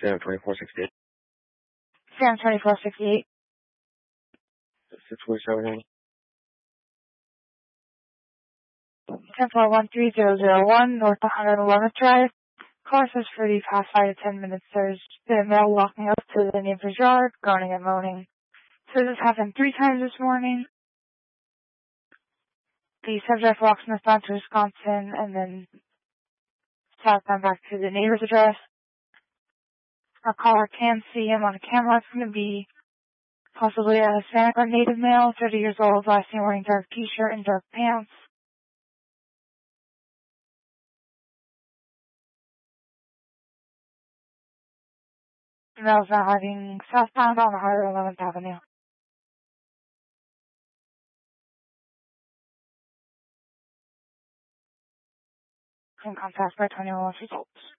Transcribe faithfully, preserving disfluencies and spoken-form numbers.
Sam twenty-four sixty-eight. Sam twenty-four sixty-eight. six forty-seven. ten four one three zero zero one, North one hundred eleventh Drive. Car says for the past five to ten minutes there's been a male walking up to the neighbor's yard, groaning and moaning. So this happened three times this morning. The subject walks northbound to Wisconsin and then southbound back to the neighbor's address. Our caller can see him on a camera. It's going to be possibly a Hispanic or Native male, thirty years old, last seen wearing dark t-shirt and dark pants. The male's now heading southbound on one hundred eleventh Avenue. In contact by twenty-one results.